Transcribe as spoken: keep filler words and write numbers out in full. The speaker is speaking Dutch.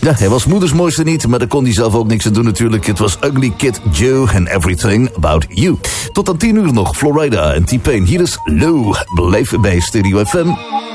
Ja, hij was moeders mooiste niet, maar daar kon hij zelf ook niks aan doen natuurlijk. Het was Ugly Kid Joe and Everything About You. Tot aan tien uur nog, Florida en T-Pain. Hier is Low. Blijf bij Stereo F M.